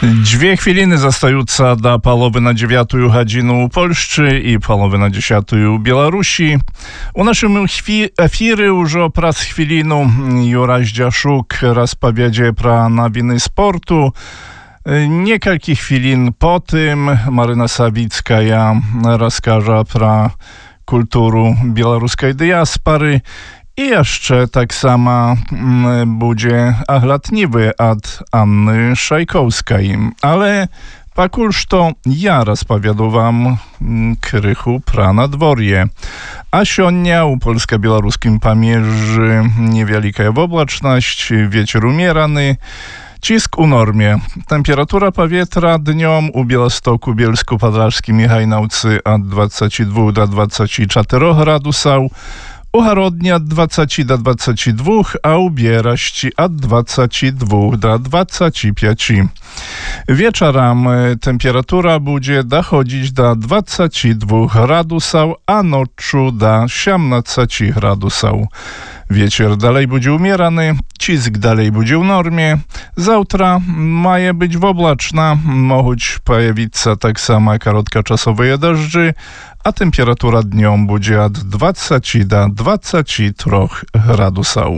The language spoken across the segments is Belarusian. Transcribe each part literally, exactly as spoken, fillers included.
Dwie chwiliny zastаюцца да паловы на дзевятую гадзіну ў Польшчы і паловы на дзесятую ў Беларусі. У нашым эфіры ўжо праз хвіліну Юрась Дзяшук распавядзе пра навіны спорту. Некалькі хвілін потым Марына Савіцкая раскажа пра культуру беларускай дыяспары. I jeszcze tak sama będzie aglątliwy od Anny Szajkowskiej. Ale pakulż to ja rozpowiadam wam krychu pra nadworje. A sionia u polsko-białoruskim pamierzy niewielka oblaczność, wieczór umierany, cisk u normie. Temperatura powietrza dniom u Białostoku, Bielsku, Podlaskim i Hajnałcy od dwudziestu dwóch do dwudziestu czterech gradusów, u Harodnia od dwudziestu do dwudziestu dwóch, a u Bieraści od dwudziestu dwóch do dwudziestu pięciu. Wieczorem temperatura będzie dochodzić do dwudziestu dwóch gradusów, a noczu do siedemnastu gradusów. Wieczór dalej będzie umierany, cisk dalej będzie w normie. Zawtra ma być oblaczna, mogą pojawić się tak samo krótkoczasowe deszczy, a temperatura dnią będzie od dwudziestu do dwudziestu trzech gradusów.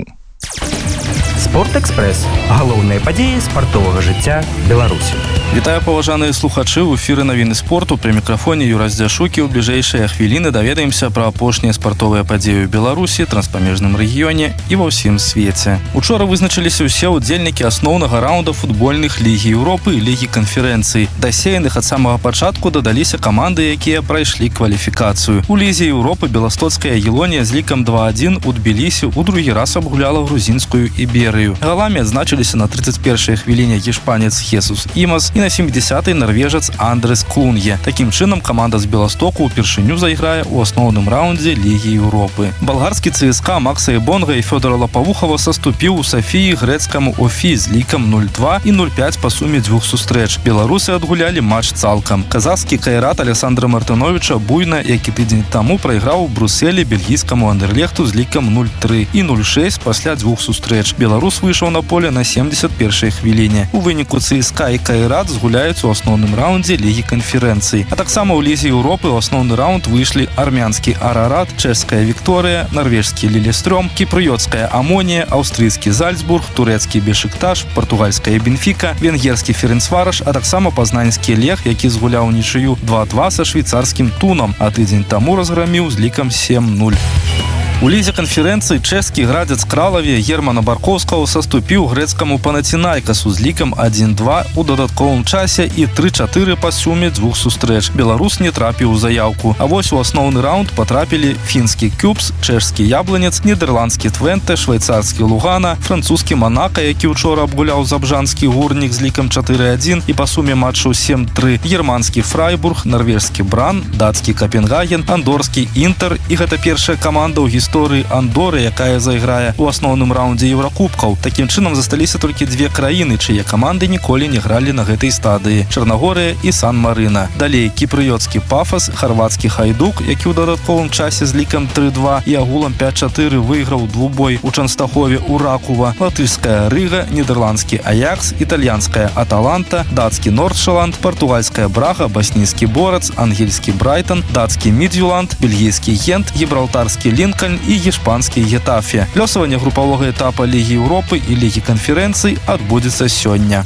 Спорт Экспресс. Галоўныя падзеі спартовага жыцця Беларусі. Вітаю, паважаныя слухачы, у эфіры навіны спорту. Пры мікрафоне Юрась Дзяшук. У бліжэйшыя хвіліны даведаемся пра апошнія спартовыя падзеі ў Беларусі, транспамежным рэгіёне і ва ўсім свеце. Учора вызначыліся ўсе ўдзельнікі асноўнага раунда футбольных Лігі Еўропы і Лігі канферэнцый. Да сеяных ад самага пачатку дадаліся каманды, якія прайшлі кваліфікацыю. У Лізе Еўропы беластоцкая Елонія з лікам два адзін у Тбілісі ў другі раз абгуляла грузінскую Іберыю. Галамі адзначыліся на тридцать першай хвіліне гішпанец Хесус Имас і на семидесятай норвежец Андрес Клунье. Такім чынам каманда з Беластоку ўпершыню зайграе ў асноўным раўндзе Лігі Еўропы. Балгарскі ЦСКА Макса Ебонга і Фёдора Лапавухава саступіў у Сафіі грэцкаму Офі з лікам нуль два і нуль пять па суме дзвюх сустрэч. Беларусы адгулялі матч цалкам. Казахскі Кайрат Александра Мартыновича буйна, які тыдзень таму прайграў у Брусселі бельгійскаму Андерлехту з лікам нуль тры і нуль шэсць пасля дзвюх сустрэч. Беларус выйшаў на поле на семьдесят першай хвіліне. У выніку ЦСКА і Кайрат згуляюць у асноўным раўндзе Лігі канферэнцый. А таксама ў Лізе Еўропы ў асноўны раўнд выйшлі армянскі Арарат, чэшская Вікторыя, нарвежскі Лілестрём, кіпрыёцкая Амонія, аўстрыйскі Зальцбург, турэцкі Бешикташ, партугальская Бенфіка, венгерскі Ференцвараш, а таксама пазнаньскі Лех, які згуляў нічыю два два са швейцарскім Тунам, а тыдзень таму разграміў з лікам сем нуль. У Лізе канферэнцыі чэшскі градзец Кралаве Германа Баркоўскага саступіў грэцкаму Панацінайкасу з лікам адзін два у дадатковым часе і тры чатыры па суме дзвюх сустрэч. Беларус не трапіў у заяўку. А вось у асноўны раўнд патрапілі фінскі Кюбс, чэшскі Ябланец, нідерландскі Твенте, швейцарскі Лугана, французскі Монака, які учора абгуляў забжанскі Гурнік з лікам чатыры адзін і па суме матчаў сем тры, германскі Фрайбург, нарвежскі Бран, дацкі Капенгаген, андорскі Інтер, і гэта першая каманда ў гісторыі Андоры, якая зайграе ў асноўным раўндзе Еўракубкаў. Такім чынам засталіся толькі дзве краіны, чые каманды ніколі не гралі на гэтай стадыі: Чарнагорыя і Сан-Марына. Далей кіпрыёцкі Пафас, харвацкі Хайдук, які ў дадатковым часе з лікам тры два і агулам пять чатыры выйграў двубой у Чанстахове у Ракува, латышская Рыга, нідерландскі Аякс, італьянская Аталанта, дацкі Нордшаланд, партугальская Брага, баснійскі Борац, ангельскі Брайтон, дацкі Мідзюланд, бельгійскі Гент, гібралтарскі Лінкольн і гішпанскі Гетафе. Лёсаванне групавога этапа Лігі Еўропы і Лігі канферэнцый адбудзецца сёння.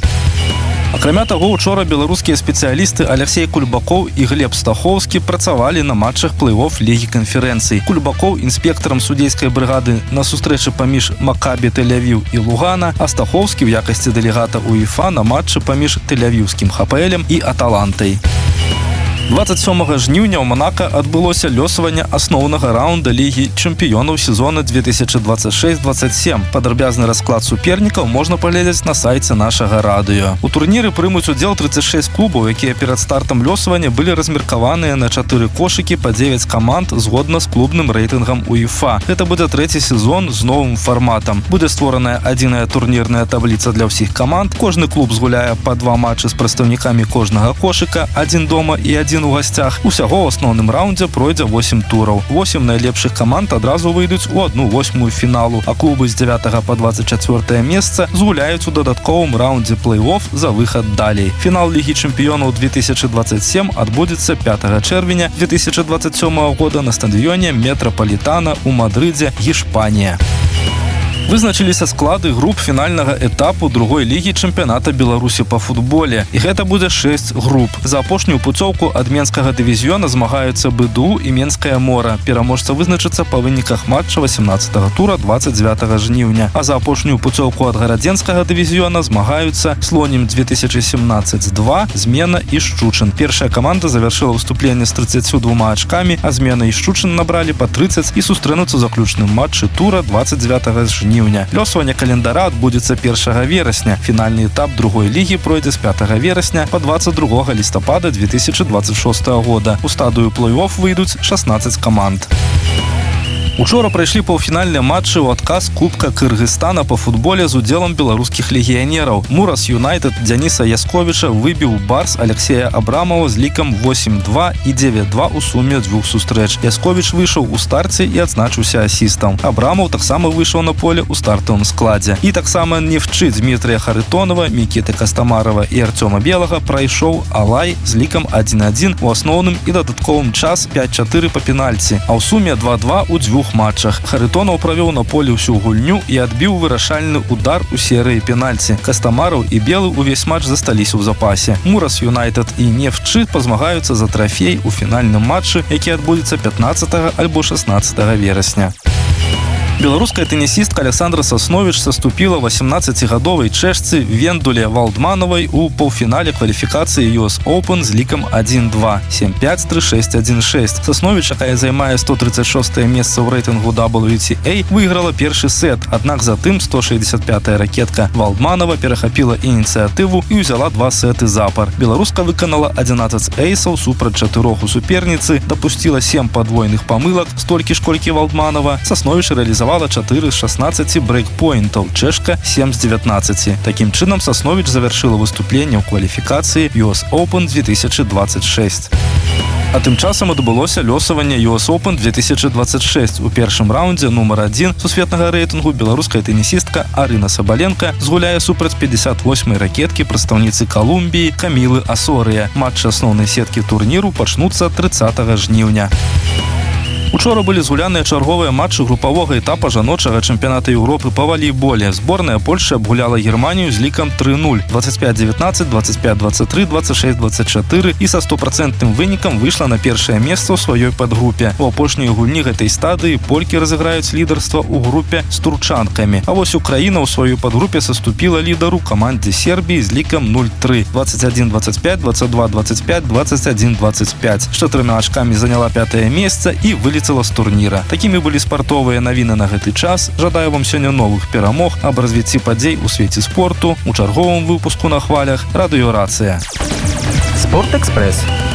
Акрамя таго, учора беларускія спецыялісты Алексей Кульбакоў і Глеб Стахоўскі працавалі на матчах плэй-офф Лігі канферэнцый. Кульбакоў інспектарам судзейскай брыгады на сустрэчы паміж Макабі Тель-Авіў і Лугана, а Стахоўскі ў якасці дэлегата УЕФА на матчы паміж Тель-Авіўскім ХПЛем і Аталантай. двадцать сёмага жніўня ў Монака адбылося лёсаванне асноўнага раунда Лігі чэмпіёнаў сезона две тысячи двадцать шесть двадцать семь. Падрабязны расклад супернікаў можна паглядзець на сайце нашага радыё. У турніры прымуць удзел тридцать шесть клубаў, якія перад стартам лёсавання былі размеркаваныя на чатыры кошыкі па дзевяць каманд згодна з клубным рэйтынгам УЕФА. Гэта будзе трэці сезон з новым фарматам. Будзе створаная адзіная турнірная табліца для ўсіх каманд. Кожны клуб згуляе па два матчы з прадстаўнікамі кожнага кошыка, адзін дома і адзін адзін у гасцях. Усяго ў асноўным раўндзе пройдзе восем тураў. восем найлепшых каманд адразу выйдуць у одну восьмую фіналу, а клубы з дзявятага па дваццаць чацвёртае месца згуляюць у дадатковым раўндзе плэй-офф за выхад далей. Фінал Лігі чэмпіёнаў две тысячы двадцать семь адбудзецца пятага чэрвеня две тысячи двадцать седьмого года на стадыёне Метрополитано у Мадрыдзе, Іспанія. Вызначыліся склады груп фінальнага этапу другой лігі чэмпіяната Беларусі па футболе. І гэта будзе шэсць груп. За апошнюю пуцоўку ад менскага дывізіёна змагаюцца БДУ і Менскае мора. Пераможца вызначыцца па выніках матча восемнадцатага тура двадцать девятого жніўня. А за апошнюю пуцоўку ад гарадзенскага дывізіёна змагаюцца Слонім две тысячи семнадцать два, Змена і Шчучын. Першая каманда завяршыла выступленне з тридцатью двумя ачкамі, а Змена і Шчучын набралі па тридцать і сустрэнуцца ў заключным матчы тура двадцать девятого жніўня. Лёсаванне календара адбудзецца першага верасня. Фінальны этап другой лігі пройдзе з пятага верасня па двадцать другога лістапада две тысячи двадцать шестого года. У стадыю плэй-офф выйдуць шестнадцать каманд. Учора прайшлі паўфінальныя матчы ў адказ Кубка Кыргызстана па футболе з удзелам беларускіх легіянераў. Мурас Юнайтед Дзяніса Ясковіча выбіў Барс Алексея Абрамова з лікам восемь два і девять два у суме дзвюх сустрэч. Ясковіч выйшаў у старце і адзначыўся асістам. Абрамов таксама выйшаў на поле ў стартавым складзе. І таксама Нефчы Дмітрыя Харытонова, Мікіты Кастамарова і Арцёма Белага прайшоў Алай з лікам адзін адзін у асноўным і дадатковым час пять чатыры па пенальці, а ў суме два два у дзвюх матчах. Харытонаў правёў на поле ўсю гульню і адбіў вырашальны удар у серыі пенальці. Кастамараў і Белы ўвесь матч засталіся ў запасе. Мурас Юнайтед і Нефчы пазмагаюцца за трафей у фінальным матчы, які адбудзецца пятнадцатого альбо шестнадцатого верасня. Беларуская тэнісістка Александра Сасновіч саступіла восемнадцацігадовай чэшцы Вендуле Валдмановай у паўфінале кваліфікацыі ю эс Open з лікам адзін два, сем пять, три шесть, адзін шесть. Сасновіч, якая займае сто тридцать шостае месца ў рэйтынгу дабл ю ти эй, выйграла першы сет, аднак затым сто шестьдесят пятая ракетка Валдманова перахапіла ініцыятыву і ўзяла два сеты запар. Беларуска выканала адзінаццаць эйсаў супраць чатырох у суперніцы, дапусціла сем падвойных памылак, столькі ж колькі Валдманова. Сасновіч рэалізавала чатыры з шаснаццаці брэйкпоінтаў, чэшка сем з девятнадцати. Такім чынам Сасновіч завяршыла выступленне ў кваліфікацыі ю эс Open две тысячи двадцать шесть. А тым часам адбылося лёсаванне ю эс Open две тысячи двадцать шесть. У першым раўндзе нумар адзін сусветнага рэйтынгу беларуская тэнісістка Арына Сабаленка згуляе супраць пятьдесят восьмай ракеткі прадстаўніцы Калумбіі Камілы Асорыя. Матчы асноўнай сеткі турніру пачнуцца тридцатого жніўня. Учора былі згуляныя чарговыя матчы групавога этапа жаночага чэмпіяната Еўропы па валейболе. Зборная Польшчы абгуляла Германію з лікам три нуль, двадцать пять девятнадцать, двадцать пять двадцать три, двадцать шесть двадцать четыре і са стопроцентным вынікам выйшла на першае месца ў сваёй падгрупе. У апошняй гульні гэтай стадыі полькі разыграюць лідарства ў групе з турчанкамі. А вось Украіна ў сваёй падгрупе саступіла лідару камандзе Сербіі з лікам нуль три, двадцать один двадцать пять, двадцать два двадцать пять, двадцать один двадцать пять. З чатырма ачкамі заняла пятае месца і вылетела з турніра. Такімі былі спартовыя навіны на гэты час. Жадаю вам сёння новых перамог, аб развіцці падзей у свеце спорту у чарговым выпуску на хвалях Радыё Рацыя. Спортэкспрэс.